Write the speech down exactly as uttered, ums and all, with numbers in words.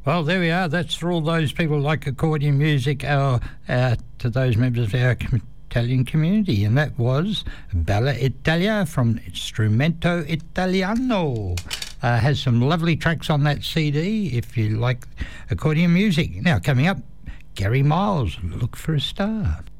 Well, there we are. That's for all those people like accordion music, uh, uh, to those members of our com- Italian community. And that was Bella Italia from Strumento Italiano. Uh, has some lovely tracks on that C D if you like accordion music. Now, coming up, Gary Miles, Look for a Star.